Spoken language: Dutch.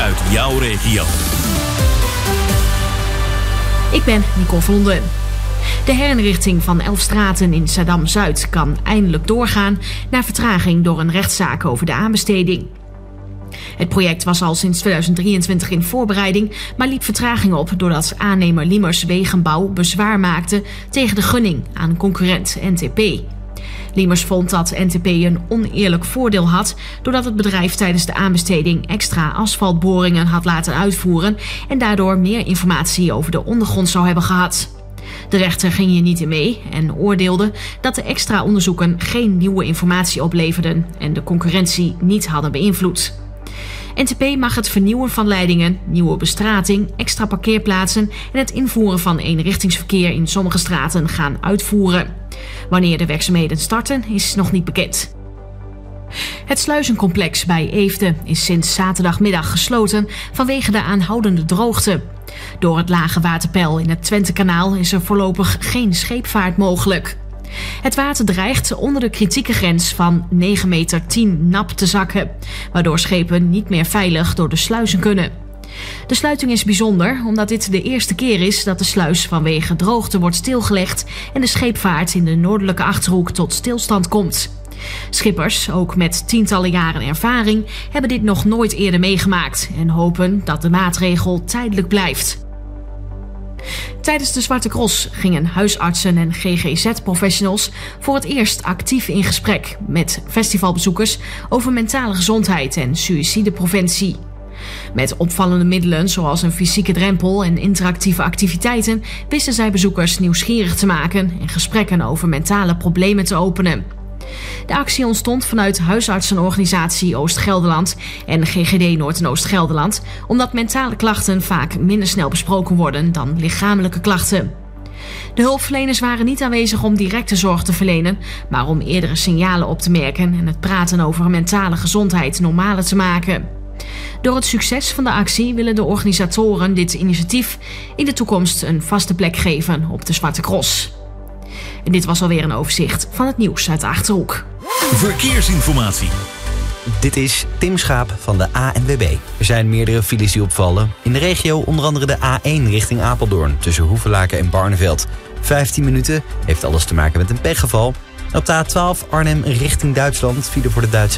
uit jouw regio. Ik ben Nicole Vlonden. De herinrichting van 11 straten in Zaandam-Zuid kan eindelijk doorgaan na vertraging door een rechtszaak over de aanbesteding. Het project was al sinds 2023 in voorbereiding, maar liep vertraging op doordat aannemer Liemers Wegenbouw bezwaar maakte tegen de gunning aan concurrent NTP. Liemers vond dat NTP een oneerlijk voordeel had doordat het bedrijf tijdens de aanbesteding extra asfaltboringen had laten uitvoeren en daardoor meer informatie over de ondergrond zou hebben gehad. De rechter ging hier niet in mee en oordeelde dat de extra onderzoeken geen nieuwe informatie opleverden en de concurrentie niet hadden beïnvloed. NTP mag het vernieuwen van leidingen, nieuwe bestrating, extra parkeerplaatsen en het invoeren van eenrichtingsverkeer in sommige straten gaan uitvoeren. Wanneer de werkzaamheden starten is nog niet bekend. Het sluizencomplex bij Eefde is sinds zaterdagmiddag gesloten vanwege de aanhoudende droogte. Door het lage waterpeil in het Twentekanaal is er voorlopig geen scheepvaart mogelijk. Het water dreigt onder de kritieke grens van 9,10 meter nap te zakken, waardoor schepen niet meer veilig door de sluizen kunnen. De sluiting is bijzonder omdat dit de eerste keer is dat de sluis vanwege droogte wordt stilgelegd en de scheepvaart in de noordelijke Achterhoek tot stilstand komt. Schippers, ook met tientallen jaren ervaring, hebben dit nog nooit eerder meegemaakt en hopen dat de maatregel tijdelijk blijft. Tijdens de Zwarte Cross gingen huisartsen en GGZ-professionals voor het eerst actief in gesprek met festivalbezoekers over mentale gezondheid en suïcidepreventie. Met opvallende middelen zoals een fysieke drempel en interactieve activiteiten wisten zij bezoekers nieuwsgierig te maken en gesprekken over mentale problemen te openen. De actie ontstond vanuit huisartsenorganisatie Oost-Gelderland en GGD Noord- en Oost-Gelderland, omdat mentale klachten vaak minder snel besproken worden dan lichamelijke klachten. De hulpverleners waren niet aanwezig om directe zorg te verlenen, maar om eerdere signalen op te merken en het praten over mentale gezondheid normaler te maken. Door het succes van de actie willen de organisatoren dit initiatief in de toekomst een vaste plek geven op de Zwarte Cross. En dit was alweer een overzicht van het nieuws uit de Achterhoek. Verkeersinformatie. Dit is Tim Schaap van de ANWB. Er zijn meerdere files die opvallen. In de regio onder andere de A1 richting Apeldoorn tussen Hoevelaken en Barneveld. 15 minuten, heeft alles te maken met een pechgeval. Op de A12 Arnhem richting Duitsland file voor de Duitse